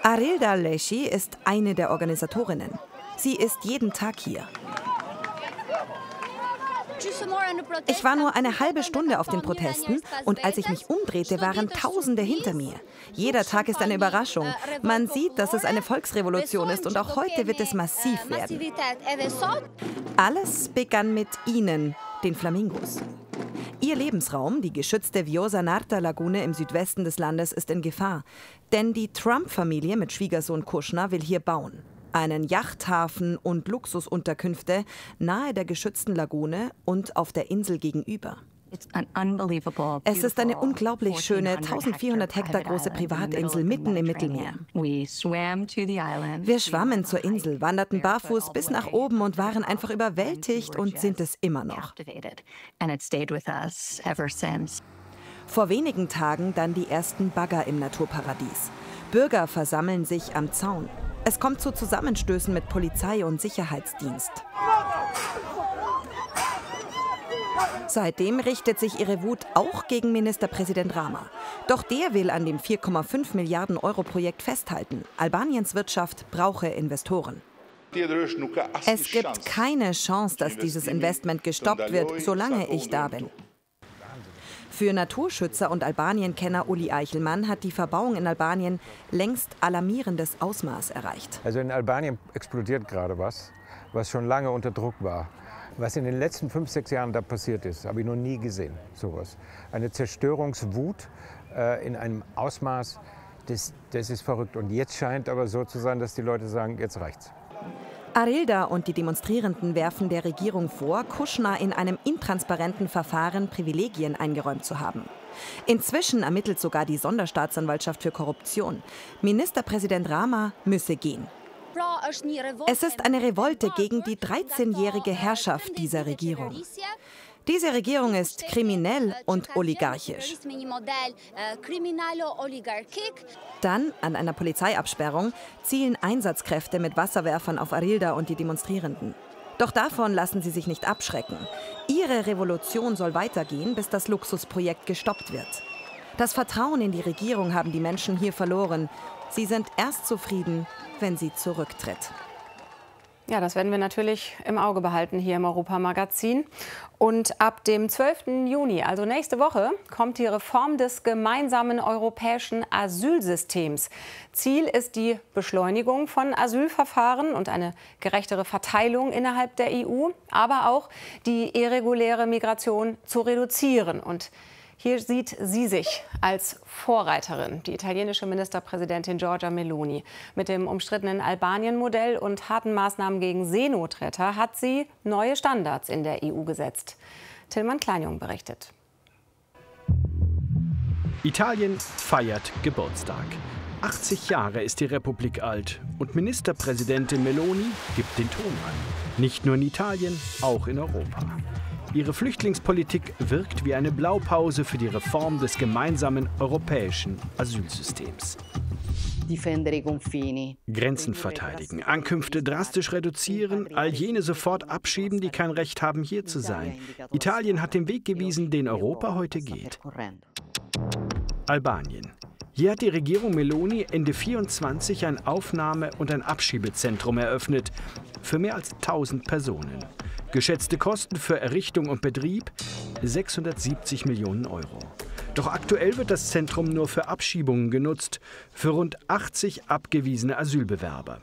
Arilda Leshi ist eine der Organisatorinnen. Sie ist jeden Tag hier. Ich war nur eine halbe Stunde auf den Protesten und als ich mich umdrehte, waren Tausende hinter mir. Jeder Tag ist eine Überraschung. Man sieht, dass es eine Volksrevolution ist und auch heute wird es massiv werden. Alles begann mit ihnen, den Flamingos. Ihr Lebensraum, die geschützte Vjosa-Narta-Lagune im Südwesten des Landes, ist in Gefahr. Denn die Trump-Familie mit Schwiegersohn Kushner will hier bauen. Einen Yachthafen und Luxusunterkünfte nahe der geschützten Lagune und auf der Insel gegenüber. Es ist eine unglaublich schöne, 1400 Hektar große Privatinsel mitten im Mittelmeer. Wir schwammen zur Insel, wanderten barfuß bis nach oben und waren einfach überwältigt und sind es immer noch. Vor wenigen Tagen dann die ersten Bagger im Naturparadies. Bürger versammeln sich am Zaun. Es kommt zu Zusammenstößen mit Polizei und Sicherheitsdienst. Seitdem richtet sich ihre Wut auch gegen Ministerpräsident Rama. Doch der will an dem 4,5 Milliarden Euro Projekt festhalten. Albaniens Wirtschaft brauche Investoren. Es gibt keine Chance, dass dieses Investment gestoppt wird, solange ich da bin. Für Naturschützer und Albanienkenner Uli Eichelmann hat die Verbauung in Albanien längst alarmierendes Ausmaß erreicht. Also in Albanien explodiert gerade was schon lange unter Druck war. Was in den letzten 5, 6 Jahren da passiert ist, habe ich noch nie gesehen, sowas. Eine Zerstörungswut in einem Ausmaß, das ist verrückt. Und jetzt scheint aber so zu sein, dass die Leute sagen, jetzt reicht's. Arilda und die Demonstrierenden werfen der Regierung vor, Kushner in einem intransparenten Verfahren Privilegien eingeräumt zu haben. Inzwischen ermittelt sogar die Sonderstaatsanwaltschaft für Korruption. Ministerpräsident Rama müsse gehen. Es ist eine Revolte gegen die 13-jährige Herrschaft dieser Regierung. Diese Regierung ist kriminell und oligarchisch. Dann, an einer Polizeiabsperrung, zielen Einsatzkräfte mit Wasserwerfern auf Arilda und die Demonstrierenden. Doch davon lassen sie sich nicht abschrecken. Ihre Revolution soll weitergehen, bis das Luxusprojekt gestoppt wird. Das Vertrauen in die Regierung haben die Menschen hier verloren. Sie sind erst zufrieden, wenn sie zurücktritt. Ja, das werden wir natürlich im Auge behalten hier im Europa-Magazin. Und ab dem 12. Juni, also nächste Woche, kommt die Reform des gemeinsamen europäischen Asylsystems. Ziel ist die Beschleunigung von Asylverfahren und eine gerechtere Verteilung innerhalb der EU, aber auch die irreguläre Migration zu reduzieren. Und hier sieht sie sich als Vorreiterin, die italienische Ministerpräsidentin Giorgia Meloni. Mit dem umstrittenen Albanien-Modell und harten Maßnahmen gegen Seenotretter hat sie neue Standards in der EU gesetzt. Tillmann Kleinjung berichtet. Italien feiert Geburtstag. 80 Jahre ist die Republik alt und Ministerpräsidentin Meloni gibt den Ton an. Nicht nur in Italien, auch in Europa. Ihre Flüchtlingspolitik wirkt wie eine Blaupause für die Reform des gemeinsamen europäischen Asylsystems. Grenzen verteidigen, Ankünfte drastisch reduzieren, all jene sofort abschieben, die kein Recht haben, hier zu sein. Italien hat den Weg gewiesen, den Europa heute geht. Albanien. Hier hat die Regierung Meloni Ende 2024 ein Aufnahme- und ein Abschiebezentrum eröffnet für mehr als 1000 Personen. Geschätzte Kosten für Errichtung und Betrieb 670 Millionen Euro. Doch aktuell wird das Zentrum nur für Abschiebungen genutzt, für rund 80 abgewiesene Asylbewerber.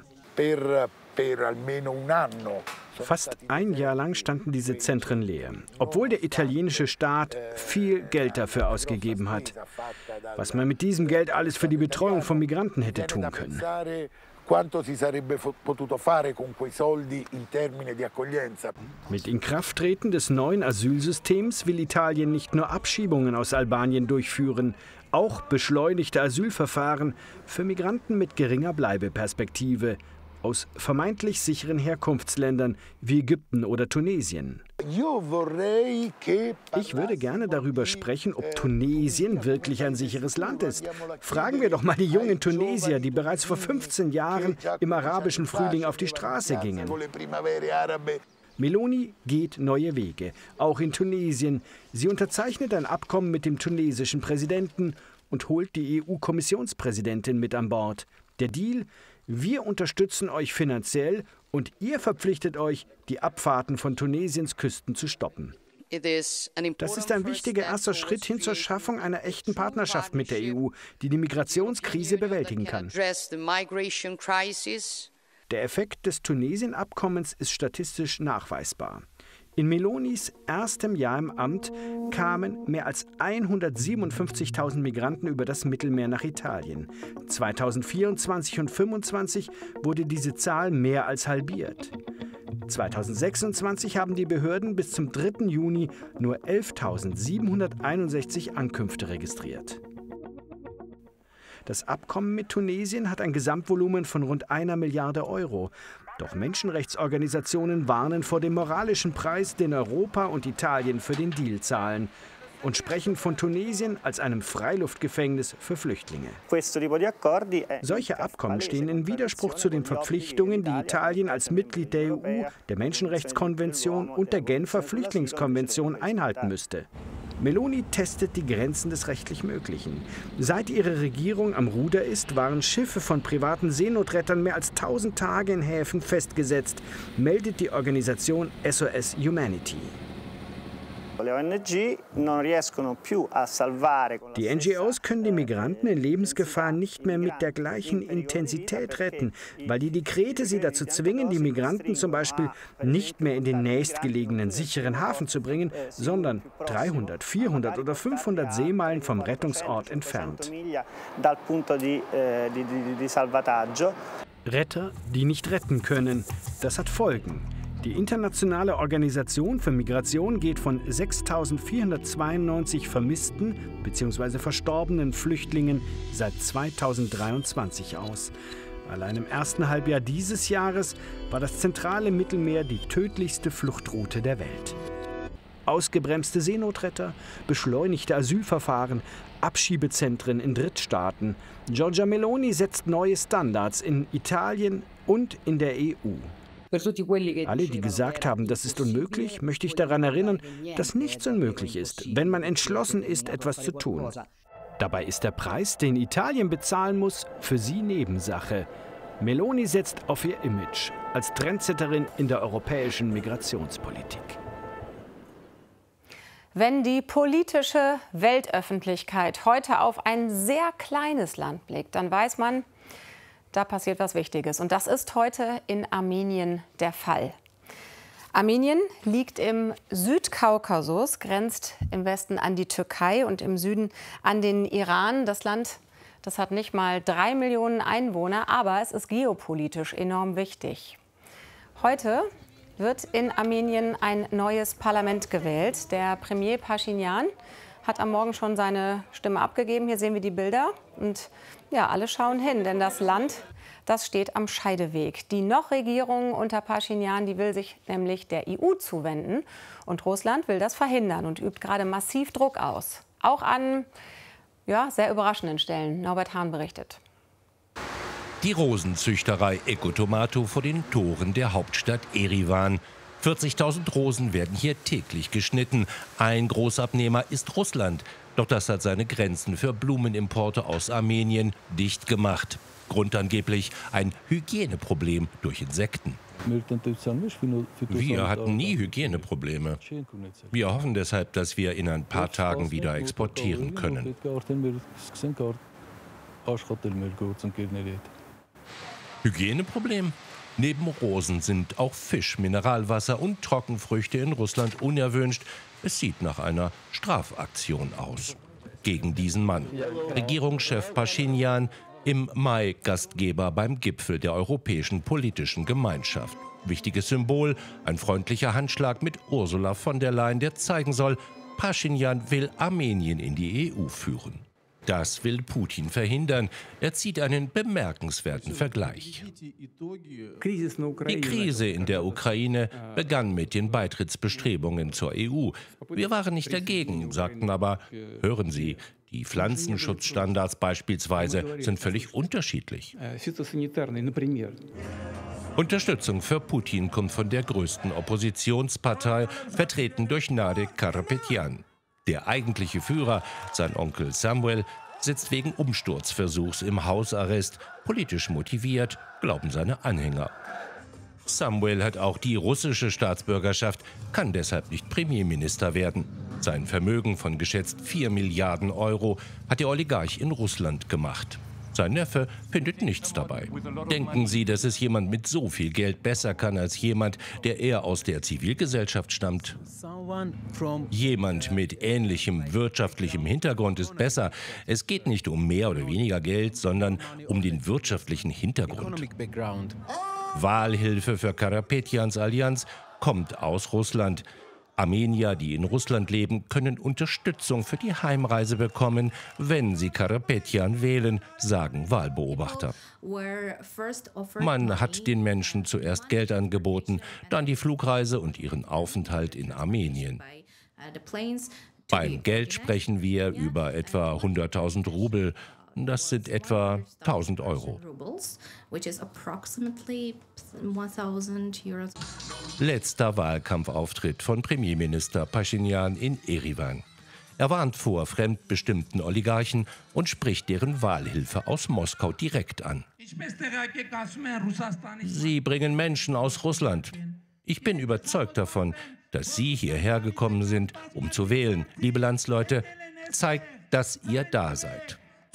Fast ein Jahr lang standen diese Zentren leer, obwohl der italienische Staat viel Geld dafür ausgegeben hat. Was man mit diesem Geld alles für die Betreuung von Migranten hätte tun können. Mit Inkrafttreten des neuen Asylsystems will Italien nicht nur Abschiebungen aus Albanien durchführen, auch beschleunigte Asylverfahren für Migranten mit geringer Bleibeperspektive aus vermeintlich sicheren Herkunftsländern wie Ägypten oder Tunesien. Ich würde gerne darüber sprechen, ob Tunesien wirklich ein sicheres Land ist. Fragen wir doch mal die jungen Tunesier, die bereits vor 15 Jahren im arabischen Frühling auf die Straße gingen. Meloni geht neue Wege, auch in Tunesien. Sie unterzeichnet ein Abkommen mit dem tunesischen Präsidenten und holt die EU-Kommissionspräsidentin mit an Bord. Der Deal: Wir unterstützen euch finanziell und ihr verpflichtet euch, die Abfahrten von Tunesiens Küsten zu stoppen. Das ist ein wichtiger erster Schritt hin zur Schaffung einer echten Partnerschaft mit der EU, die die Migrationskrise bewältigen kann. Der Effekt des Tunesien-Abkommens ist statistisch nachweisbar. In Melonis erstem Jahr im Amt kamen mehr als 157.000 Migranten über das Mittelmeer nach Italien. 2024 und 2025 wurde diese Zahl mehr als halbiert. 2026 haben die Behörden bis zum 3. Juni nur 11.761 Ankünfte registriert. Das Abkommen mit Tunesien hat ein Gesamtvolumen von rund 1 Milliarde Euro. Doch Menschenrechtsorganisationen warnen vor dem moralischen Preis, den Europa und Italien für den Deal zahlen, und sprechen von Tunesien als einem Freiluftgefängnis für Flüchtlinge. Solche Abkommen stehen in Widerspruch zu den Verpflichtungen, die Italien als Mitglied der EU, der Menschenrechtskonvention und der Genfer Flüchtlingskonvention einhalten müsste. Meloni testet die Grenzen des rechtlich Möglichen. Seit ihre Regierung am Ruder ist, waren Schiffe von privaten Seenotrettern mehr als 1000 Tage in Häfen festgesetzt, meldet die Organisation SOS Humanity. Die NGOs können die Migranten in Lebensgefahr nicht mehr mit der gleichen Intensität retten, weil die Dekrete sie dazu zwingen, die Migranten zum Beispiel nicht mehr in den nächstgelegenen sicheren Hafen zu bringen, sondern 300, 400 oder 500 Seemeilen vom Rettungsort entfernt. Retter, die nicht retten können. Das hat Folgen. Die Internationale Organisation für Migration geht von 6.492 vermissten bzw. verstorbenen Flüchtlingen seit 2023 aus. Allein im ersten Halbjahr dieses Jahres war das zentrale Mittelmeer die tödlichste Fluchtroute der Welt. Ausgebremste Seenotretter, beschleunigte Asylverfahren, Abschiebezentren in Drittstaaten. Giorgia Meloni setzt neue Standards in Italien und in der EU. Alle, die gesagt haben, das ist unmöglich, möchte ich daran erinnern, dass nichts unmöglich ist, wenn man entschlossen ist, etwas zu tun. Dabei ist der Preis, den Italien bezahlen muss, für sie Nebensache. Meloni setzt auf ihr Image als Trendsetterin in der europäischen Migrationspolitik. Wenn die politische Weltöffentlichkeit heute auf ein sehr kleines Land blickt, dann weiß man, da passiert was Wichtiges. Und das ist heute in Armenien der Fall. Armenien liegt im Südkaukasus, grenzt im Westen an die Türkei und im Süden an den Iran. Das Land, das hat nicht mal 3 Millionen Einwohner, aber es ist geopolitisch enorm wichtig. Heute wird in Armenien ein neues Parlament gewählt. Der Premier Pashinyan hat am Morgen schon seine Stimme abgegeben. Hier sehen wir die Bilder. Und ja, alle schauen hin, denn das Land, das steht am Scheideweg. Die Noch-Regierung unter Pashinyan, die will sich nämlich der EU zuwenden. Und Russland will das verhindern und übt gerade massiv Druck aus. Auch an sehr überraschenden Stellen. Norbert Hahn berichtet. Die Rosenzüchterei Ekotomato vor den Toren der Hauptstadt Erivan. 40.000 Rosen werden hier täglich geschnitten. Ein Großabnehmer ist Russland. Doch das hat seine Grenzen für Blumenimporte aus Armenien dicht gemacht. Grund angeblich ein Hygieneproblem durch Insekten. Wir hatten nie Hygieneprobleme. Wir hoffen deshalb, dass wir in ein paar Tagen wieder exportieren können. Hygieneproblem? Neben Rosen sind auch Fisch, Mineralwasser und Trockenfrüchte in Russland unerwünscht. Es sieht nach einer Strafaktion aus. Gegen diesen Mann. Regierungschef Pashinyan, im Mai Gastgeber beim Gipfel der Europäischen Politischen Gemeinschaft. Wichtiges Symbol, ein freundlicher Handschlag mit Ursula von der Leyen, der zeigen soll, Pashinyan will Armenien in die EU führen. Das will Putin verhindern. Er zieht einen bemerkenswerten Vergleich. Die Krise in der Ukraine begann mit den Beitrittsbestrebungen zur EU. Wir waren nicht dagegen, sagten aber, hören Sie, die Pflanzenschutzstandards beispielsweise sind völlig unterschiedlich. Unterstützung für Putin kommt von der größten Oppositionspartei, vertreten durch Nade Karapetyan. Der eigentliche Führer, sein Onkel Samuel, sitzt wegen Umsturzversuchs im Hausarrest, politisch motiviert, glauben seine Anhänger. Samuel hat auch die russische Staatsbürgerschaft, kann deshalb nicht Premierminister werden. Sein Vermögen von geschätzt 4 Milliarden Euro hat der Oligarch in Russland gemacht. Sein Neffe findet nichts dabei. Denken Sie, dass es jemand mit so viel Geld besser kann als jemand, der eher aus der Zivilgesellschaft stammt? Jemand mit ähnlichem wirtschaftlichem Hintergrund ist besser. Es geht nicht um mehr oder weniger Geld, sondern um den wirtschaftlichen Hintergrund. Wahlhilfe für Karapetjans Allianz kommt aus Russland. Armenier, die in Russland leben, können Unterstützung für die Heimreise bekommen, wenn sie Karapetjan wählen, sagen Wahlbeobachter. Man hat den Menschen zuerst Geld angeboten, dann die Flugreise und ihren Aufenthalt in Armenien. Beim Geld sprechen wir über etwa 100.000 Rubel. Das sind etwa 1.000 Euro. Letzter Wahlkampfauftritt von Premierminister Paschinjan in Erivan. Er warnt vor fremdbestimmten Oligarchen und spricht deren Wahlhilfe aus Moskau direkt an. Sie bringen Menschen aus Russland. Ich bin überzeugt davon, dass Sie hierher gekommen sind, um zu wählen. Liebe Landsleute, zeigt, dass ihr da seid.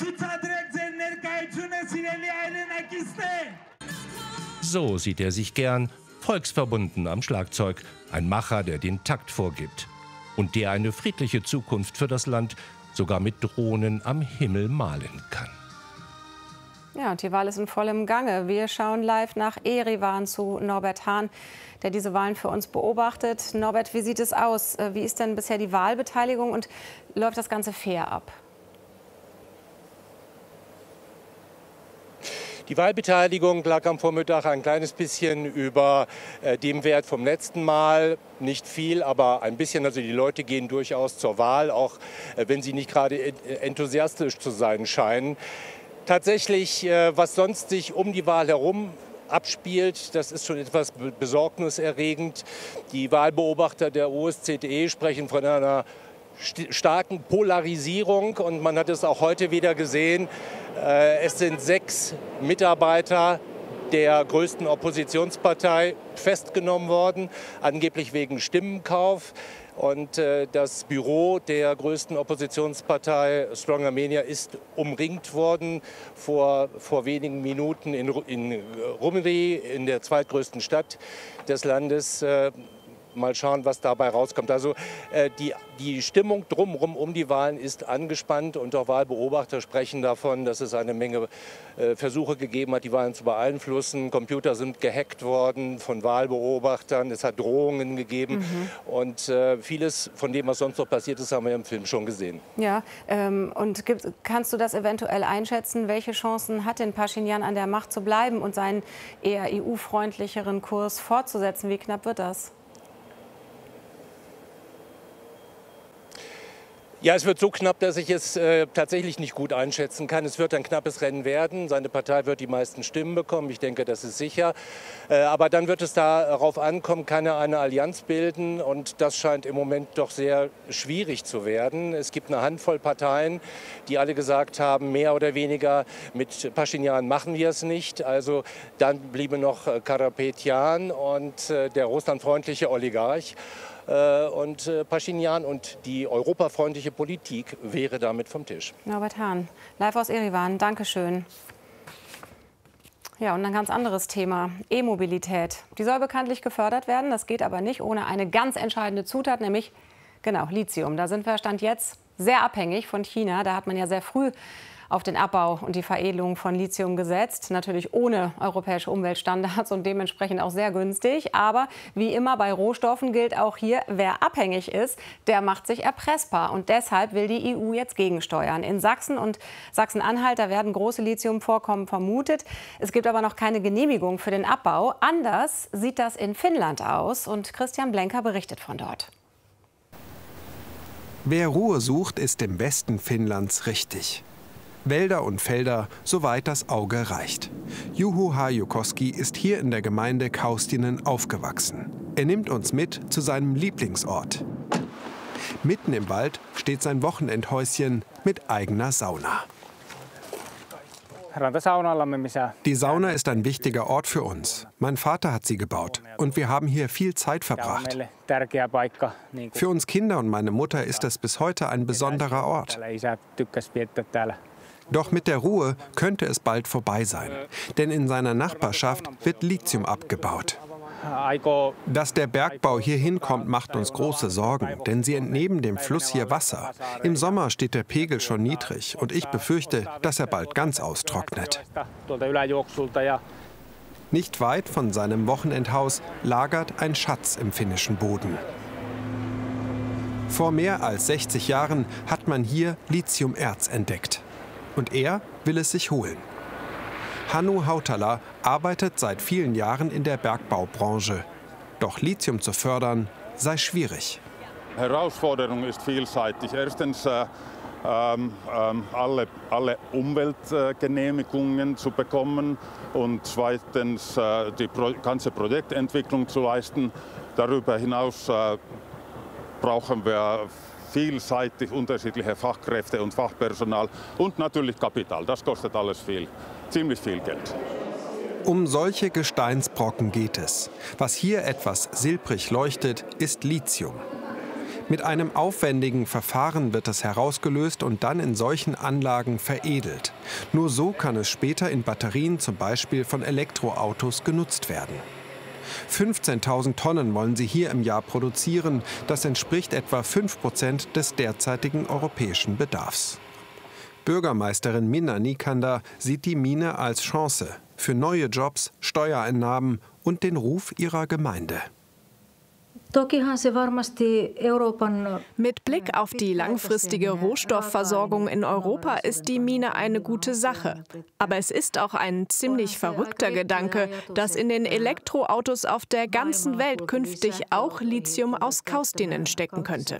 So sieht er sich gern, volksverbunden am Schlagzeug, ein Macher, der den Takt vorgibt und der eine friedliche Zukunft für das Land sogar mit Drohnen am Himmel malen kann. Ja, und die Wahl ist in vollem Gange. Wir schauen live nach Erivan zu Norbert Hahn, der diese Wahlen für uns beobachtet. Norbert, wie sieht es aus? Wie ist denn bisher die Wahlbeteiligung und läuft das Ganze fair ab? Die Wahlbeteiligung lag am Vormittag ein kleines bisschen über dem Wert vom letzten Mal. Nicht viel, aber ein bisschen. Also die Leute gehen durchaus zur Wahl, auch wenn sie nicht gerade enthusiastisch zu sein scheinen. Tatsächlich, was sonst sich um die Wahl herum abspielt, das ist schon etwas besorgniserregend. Die Wahlbeobachter der OSZE sprechen von einer starken Polarisierung und man hat es auch heute wieder gesehen. Es sind 6 Mitarbeiter der größten Oppositionspartei festgenommen worden, angeblich wegen Stimmenkauf. Und das Büro der größten Oppositionspartei Strong Armenia ist umringt worden vor wenigen Minuten in Rumeli, in der zweitgrößten Stadt des Landes. Mal schauen, was dabei rauskommt. Also die Stimmung drumherum um die Wahlen ist angespannt und auch Wahlbeobachter sprechen davon, dass es eine Menge Versuche gegeben hat, die Wahlen zu beeinflussen. Computer sind gehackt worden von Wahlbeobachtern, es hat Drohungen gegeben und vieles von dem, was sonst noch passiert ist, haben wir im Film schon gesehen. Ja, und kannst du das eventuell einschätzen? Welche Chancen hat denn Paschinjan an der Macht zu bleiben und seinen eher EU-freundlicheren Kurs fortzusetzen? Wie knapp wird das? Ja, es wird so knapp, dass ich es tatsächlich nicht gut einschätzen kann. Es wird ein knappes Rennen werden. Seine Partei wird die meisten Stimmen bekommen. Ich denke, das ist sicher. Aber dann wird es darauf ankommen, kann er eine Allianz bilden? Und das scheint im Moment doch sehr schwierig zu werden. Es gibt eine Handvoll Parteien, die alle gesagt haben, mehr oder weniger mit Paschinjan machen wir es nicht. Also dann bliebe noch Karapetjan und der russlandfreundliche Oligarch. Und Paschinjan und die europafreundliche Politik wäre damit vom Tisch. Norbert Hahn, live aus Erivan, Dankeschön. Ja, und ein ganz anderes Thema, E-Mobilität. Die soll bekanntlich gefördert werden, das geht aber nicht ohne eine ganz entscheidende Zutat, nämlich genau, Lithium. Da sind wir Stand jetzt sehr abhängig von China, da hat man ja sehr früh auf den Abbau und die Veredelung von Lithium gesetzt. Natürlich ohne europäische Umweltstandards und dementsprechend auch sehr günstig. Aber wie immer bei Rohstoffen gilt auch hier, wer abhängig ist, der macht sich erpressbar. Und deshalb will die EU jetzt gegensteuern. In Sachsen und Sachsen-Anhalt, da werden große Lithiumvorkommen vermutet. Es gibt aber noch keine Genehmigung für den Abbau. Anders sieht das in Finnland aus. Und Christian Blenker berichtet von dort. Wer Ruhe sucht, ist im Westen Finnlands richtig. Wälder und Felder, soweit das Auge reicht. Juho Hajukoski ist hier in der Gemeinde Kaustinen aufgewachsen. Er nimmt uns mit zu seinem Lieblingsort. Mitten im Wald steht sein Wochenendhäuschen mit eigener Sauna. Die Sauna ist ein wichtiger Ort für uns. Mein Vater hat sie gebaut und wir haben hier viel Zeit verbracht. Für uns Kinder und meine Mutter ist es bis heute ein besonderer Ort. Doch mit der Ruhe könnte es bald vorbei sein, denn in seiner Nachbarschaft wird Lithium abgebaut. Dass der Bergbau hier hinkommt, macht uns große Sorgen, denn sie entnehmen dem Fluss hier Wasser. Im Sommer steht der Pegel schon niedrig und ich befürchte, dass er bald ganz austrocknet. Nicht weit von seinem Wochenendhaus lagert ein Schatz im finnischen Boden. Vor mehr als 60 Jahren hat man hier Lithiumerz entdeckt. Und er will es sich holen. Hannu Hautala arbeitet seit vielen Jahren in der Bergbaubranche. Doch Lithium zu fördern sei schwierig. Die Herausforderung ist vielseitig. Erstens alle Umweltgenehmigungen zu bekommen und zweitens die ganze Projektentwicklung zu leisten. Darüber hinaus brauchen wir vielseitig unterschiedliche Fachkräfte und Fachpersonal und natürlich Kapital. Das kostet alles viel, ziemlich viel Geld. Um solche Gesteinsbrocken geht es. Was hier etwas silbrig leuchtet, ist Lithium. Mit einem aufwendigen Verfahren wird es herausgelöst und dann in solchen Anlagen veredelt. Nur so kann es später in Batterien, zum Beispiel von Elektroautos, genutzt werden. 15.000 Tonnen wollen sie hier im Jahr produzieren. Das entspricht etwa 5% des derzeitigen europäischen Bedarfs. Bürgermeisterin Minna Nikander sieht die Mine als Chance für neue Jobs, Steuereinnahmen und den Ruf ihrer Gemeinde. Mit Blick auf die langfristige Rohstoffversorgung in Europa ist die Mine eine gute Sache. Aber es ist auch ein ziemlich verrückter Gedanke, dass in den Elektroautos auf der ganzen Welt künftig auch Lithium aus Kaustinen stecken könnte.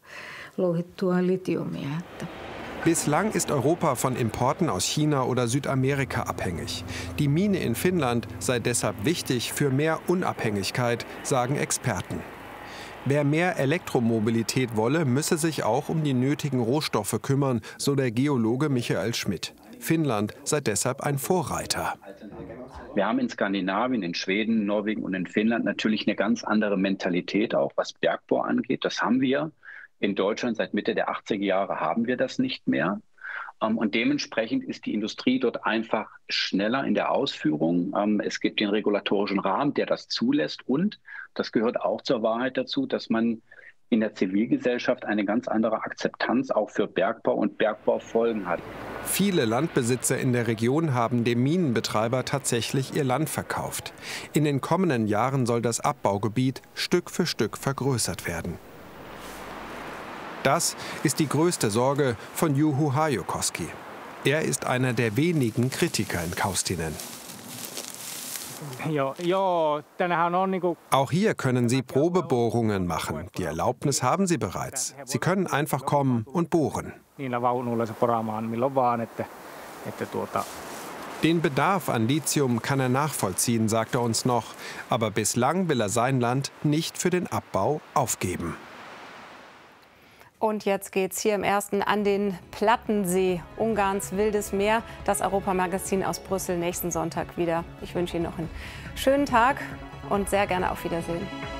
Bislang ist Europa von Importen aus China oder Südamerika abhängig. Die Mine in Finnland sei deshalb wichtig für mehr Unabhängigkeit, sagen Experten. Wer mehr Elektromobilität wolle, müsse sich auch um die nötigen Rohstoffe kümmern, so der Geologe Michael Schmidt. Finnland sei deshalb ein Vorreiter. Wir haben in Skandinavien, in Schweden, Norwegen und in Finnland natürlich eine ganz andere Mentalität, auch was Bergbau angeht. Das haben wir. In Deutschland seit Mitte der 80er Jahre haben wir das nicht mehr. Und dementsprechend ist die Industrie dort einfach schneller in der Ausführung. Es gibt den regulatorischen Rahmen, der das zulässt. Und das gehört auch zur Wahrheit dazu, dass man in der Zivilgesellschaft eine ganz andere Akzeptanz auch für Bergbau und Bergbaufolgen hat. Viele Landbesitzer in der Region haben dem Minenbetreiber tatsächlich ihr Land verkauft. In den kommenden Jahren soll das Abbaugebiet Stück für Stück vergrößert werden. Das ist die größte Sorge von Juho Hajukoski. Er ist einer der wenigen Kritiker in Kaustinen. Auch hier können Sie Probebohrungen machen. Die Erlaubnis haben Sie bereits. Sie können einfach kommen und bohren. Den Bedarf an Lithium kann er nachvollziehen, sagt er uns noch. Aber bislang will er sein Land nicht für den Abbau aufgeben. Und jetzt geht's hier im Ersten an den Plattensee, Ungarns wildes Meer. Das Europamagazin aus Brüssel nächsten Sonntag wieder. Ich wünsche Ihnen noch einen schönen Tag und sehr gerne auf Wiedersehen.